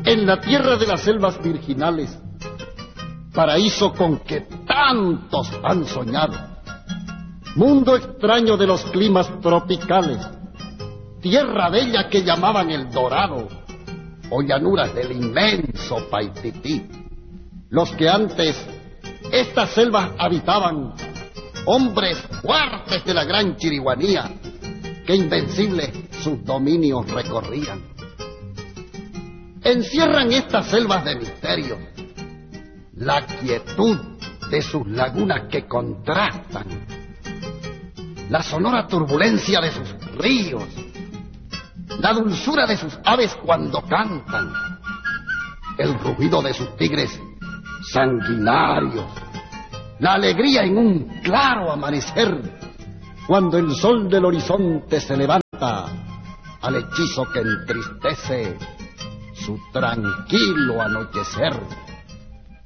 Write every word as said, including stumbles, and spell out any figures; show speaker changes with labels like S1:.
S1: en la tierra de las selvas virginales, paraíso con que tantos han soñado, mundo extraño de los climas tropicales, tierra bella que llamaban el Dorado, o llanuras del inmenso Paitití, los que antes estas selvas habitaban, hombres fuertes de la gran Chiriguanía, que invencibles sus dominios recorrían. Encierran estas selvas de misterio la quietud de sus lagunas que contrastan, la sonora turbulencia de sus ríos, la dulzura de sus aves cuando cantan, el rugido de sus tigres sanguinarios, la alegría en un claro amanecer, cuando el sol del horizonte se levanta al hechizo que entristece su tranquilo anochecer.